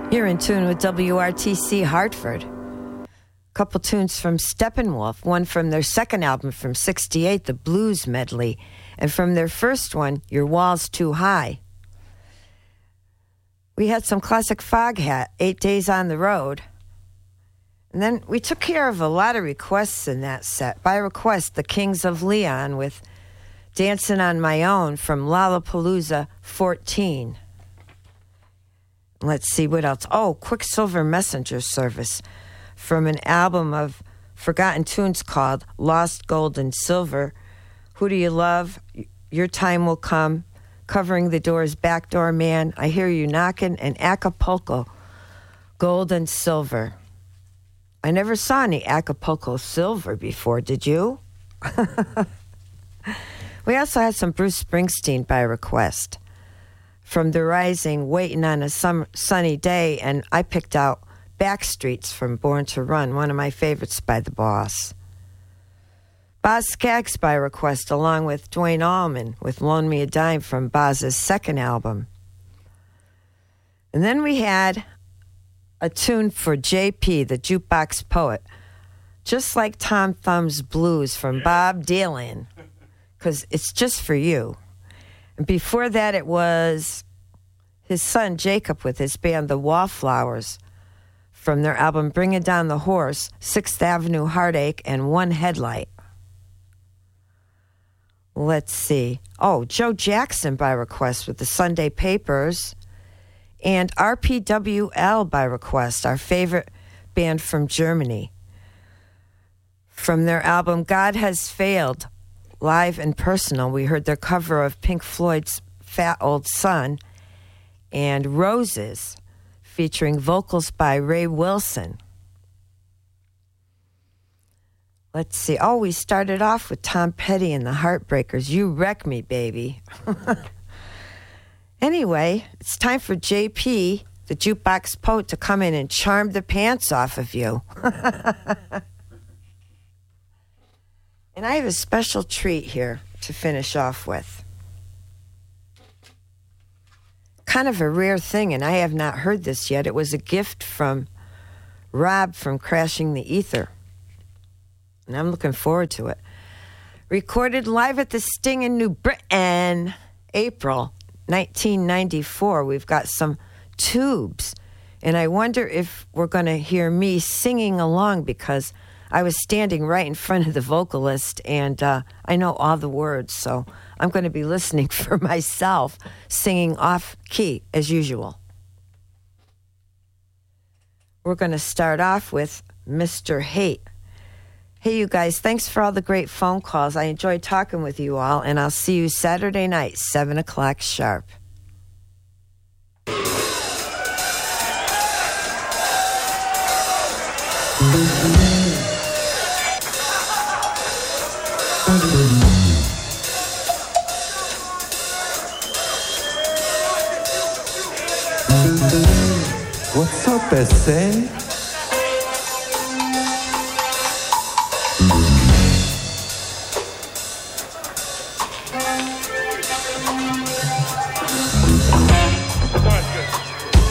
You're in tune with WRTC Hartford. A couple tunes from Steppenwolf, one from their second album from '68, the Blues Medley, and from their first one, Your Wall's Too High. We had some classic Foghat, 8 Days on the Road. And then we took care of a lot of requests in that set. By request, the Kings of Leon with Dancing on My Own from Lollapalooza 14. Let's see what else. Oh, Quicksilver Messenger Service from an album of forgotten tunes called Lost Gold and Silver. Who Do You Love? Your Time Will Come. Covering the Doors, Backdoor Man. I Hear You Knocking. And Acapulco, Gold and Silver. I never saw any Acapulco Silver before, did you? We also had some Bruce Springsteen by request. From The Rising, Waiting on a Sunny Day, and I picked out Backstreets from Born to Run, one of my favorites by The Boss. Boz Scaggs by request, along with Duane Allman with Loan Me a Dime from Boz's second album. And then we had a tune for J.P., the Jukebox Poet, just like Tom Thumb's Blues from Bob Dylan, because it's just for you. And before that, it was his son, Jacob, with his band, The Wallflowers, from their album Bringing Down the Horse, 6th Avenue Heartache, and One Headlight. Let's see. Oh, Joe Jackson by request with the Sunday Papers, and RPWL by request, our favorite band from Germany. From their album God Has Failed, live and personal, we heard their cover of Pink Floyd's Fat Old Son and Roses, featuring vocals by Ray Wilson. Let's see. Oh, we started off with Tom Petty and the Heartbreakers. You Wreck Me, Baby. Anyway, it's time for JP, the Jukebox Poet, to come in and charm the pants off of you. And I have a special treat here to finish off with. Kind of a rare thing, and I have not heard this yet. It was a gift from Rob from Crashing the Ether. And I'm looking forward to it. Recorded live at the Sting in New Britain, April 1994. We've got some tubes. And I wonder if we're going to hear me singing along, because I was standing right in front of the vocalist, and I know all the words, so I'm going to be listening for myself, singing off-key, as usual. We're going to start off with Mr. Hate. Hey, you guys, thanks for all the great phone calls. I enjoyed talking with you all, and I'll see you Saturday night, 7 o'clock sharp. What's up, essay?